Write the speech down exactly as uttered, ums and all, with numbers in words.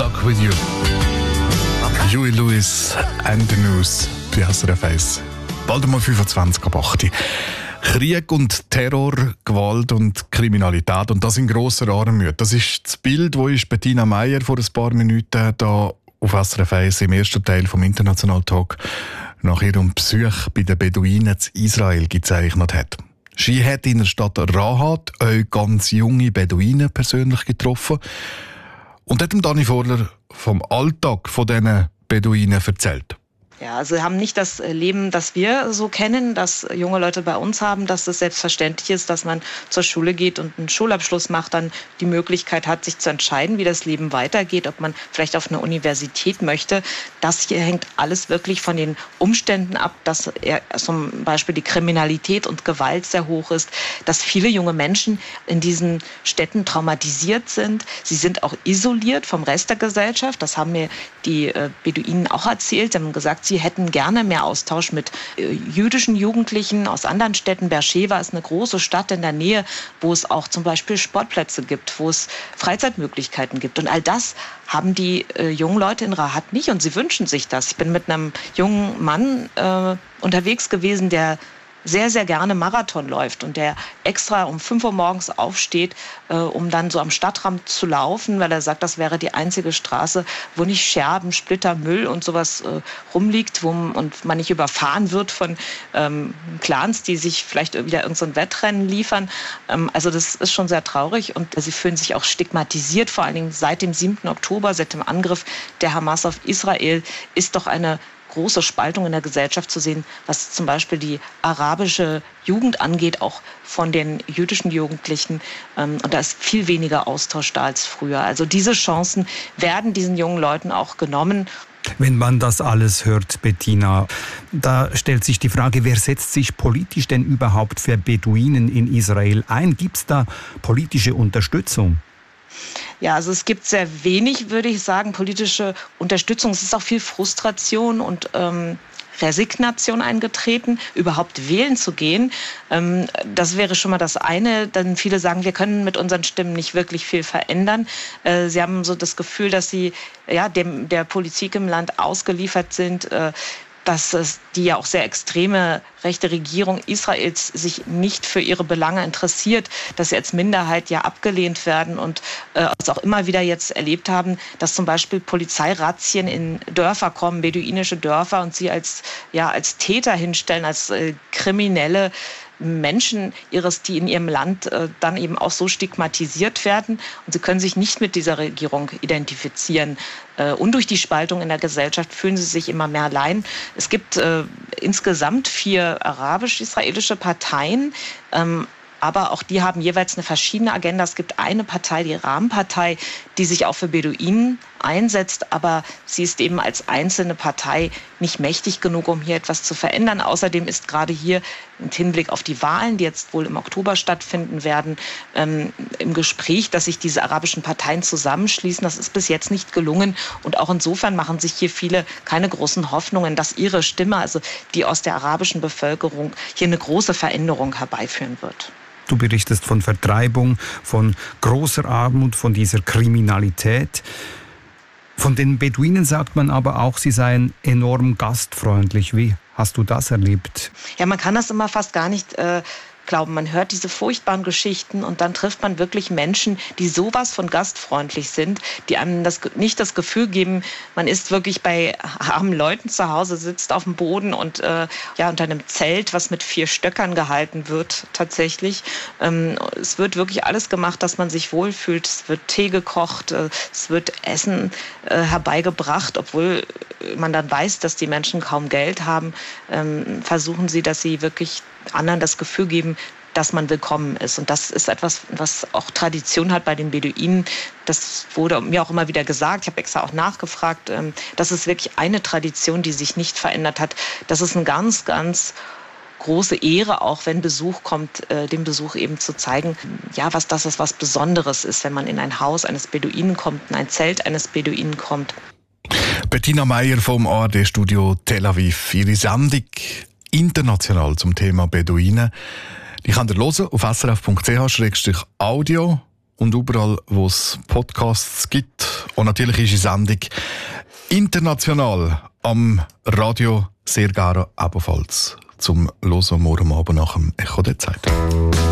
Stuck With You. Huey Lewis and the News bei S R F eins. Bald einmal fünfundzwanzig ab acht. Krieg und Terror, Gewalt und Kriminalität und das in grosser Armut. Das ist das Bild, das Bettina Meier vor ein paar Minuten da auf S R F eins im ersten Teil vom International Talk nach ihrem Besuch bei den Beduinen in Israel gezeichnet hat. Sie hat in der Stadt Rahat auch ganz junge Beduinen persönlich getroffen und hat dem Dani Vorler vom Alltag von diesen Beduinen erzählt. Ja, also sie haben nicht das Leben, das wir so kennen, das junge Leute bei uns haben, dass es selbstverständlich ist, dass man zur Schule geht und einen Schulabschluss macht, dann die Möglichkeit hat, sich zu entscheiden, wie das Leben weitergeht, ob man vielleicht auf eine Universität möchte. Das hier hängt alles wirklich von den Umständen ab, dass zum Beispiel die Kriminalität und Gewalt sehr hoch ist, dass viele junge Menschen in diesen Städten traumatisiert sind. Sie sind auch isoliert vom Rest der Gesellschaft. Das haben mir die Beduinen auch erzählt. Sie haben gesagt, sie hätten gerne mehr Austausch mit äh, jüdischen Jugendlichen aus anderen Städten. Beersheva ist eine große Stadt in der Nähe, wo es auch zum Beispiel Sportplätze gibt, wo es Freizeitmöglichkeiten gibt. Und all das haben die äh, jungen Leute in Rahat nicht und sie wünschen sich das. Ich bin mit einem jungen Mann äh, unterwegs gewesen, der sehr, sehr gerne Marathon läuft und der extra um fünf Uhr morgens aufsteht, äh, um dann so am Stadtrand zu laufen, weil er sagt, das wäre die einzige Straße, wo nicht Scherben, Splitter, Müll und sowas äh, rumliegt, wo und man nicht überfahren wird von ähm, Clans, die sich vielleicht wieder irgend so ein Wettrennen liefern. Ähm, also das ist schon sehr traurig und sie fühlen sich auch stigmatisiert, vor allen Dingen seit dem siebten Oktober, seit dem Angriff der Hamas auf Israel, ist doch eine große Spaltung in der Gesellschaft zu sehen, was zum Beispiel die arabische Jugend angeht, auch von den jüdischen Jugendlichen. Und da ist viel weniger Austausch da als früher. Also diese Chancen werden diesen jungen Leuten auch genommen. Wenn man das alles hört, Bettina, da stellt sich die Frage, wer setzt sich politisch denn überhaupt für Beduinen in Israel ein? Gibt es da politische Unterstützung? Ja, also es gibt sehr wenig, würde ich sagen, politische Unterstützung. Es ist auch viel Frustration und ähm, Resignation eingetreten, überhaupt wählen zu gehen. Ähm, das wäre schon mal das eine. Dann viele sagen, wir können mit unseren Stimmen nicht wirklich viel verändern. Äh, sie haben so das Gefühl, dass sie ja dem der Politik im Land ausgeliefert sind. Äh, dass es die ja auch sehr extreme rechte Regierung Israels sich nicht für ihre Belange interessiert, dass sie als Minderheit ja abgelehnt werden und äh, es auch immer wieder jetzt erlebt haben, dass zum Beispiel Polizeirazzien in Dörfer kommen, beduinische Dörfer, und sie als, ja, als Täter hinstellen, als äh, Kriminelle Menschen ihres, die in ihrem Land äh, dann eben auch so stigmatisiert werden und sie können sich nicht mit dieser Regierung identifizieren. Äh, und durch die Spaltung in der Gesellschaft fühlen sie sich immer mehr allein. Es gibt äh, insgesamt vier arabisch-israelische Parteien, ähm, aber auch die haben jeweils eine verschiedene Agenda. Es gibt eine Partei, die Rahmenpartei, die sich auch für Beduinen einsetzt, aber sie ist eben als einzelne Partei nicht mächtig genug, um hier etwas zu verändern. Außerdem ist gerade hier im Hinblick auf die Wahlen, die jetzt wohl im Oktober stattfinden werden, ähm, im Gespräch, dass sich diese arabischen Parteien zusammenschließen. Das ist bis jetzt nicht gelungen und auch insofern machen sich hier viele keine großen Hoffnungen, dass ihre Stimme, also die aus der arabischen Bevölkerung, hier eine große Veränderung herbeiführen wird. Du berichtest von Vertreibung, von großer Armut, von dieser Kriminalität. Von den Beduinen sagt man aber auch, sie seien enorm gastfreundlich. Wie hast du das erlebt? Ja, man kann das immer fast gar nicht äh, glauben. Man hört diese furchtbaren Geschichten und dann trifft man wirklich Menschen, die sowas von gastfreundlich sind, die einem das, nicht das Gefühl geben, man ist wirklich bei armen Leuten zu Hause, sitzt auf dem Boden und äh, ja unter einem Zelt, was mit vier Stöckern gehalten wird tatsächlich. Ähm, es wird wirklich alles gemacht, dass man sich wohlfühlt. Es wird Tee gekocht, äh, es wird Essen äh, herbeigebracht, obwohl man dann weiß, dass die Menschen kaum Geld haben, ähm, versuchen sie, dass sie wirklich anderen das Gefühl geben, dass man willkommen ist. Und das ist etwas, was auch Tradition hat bei den Beduinen. Das wurde mir auch immer wieder gesagt. Ich habe extra auch nachgefragt. Das ist wirklich eine Tradition, die sich nicht verändert hat. Das ist eine ganz, ganz große Ehre, auch wenn Besuch kommt, äh, dem Besuch eben zu zeigen, ja, was das ist, was Besonderes ist, wenn man in ein Haus eines Beduinen kommt, in ein Zelt eines Beduinen kommt. Bettina Meier vom A R D-Studio Tel Aviv. Ihre Sendung international zum Thema Beduinen. Die könnt ihr hören auf s r f punkt c h slash audio und überall, wo es Podcasts gibt. Und natürlich ist die Sendung international am Radio sehr gerne ebenfalls zum Hören morgen Abend nach dem Echo der Zeit.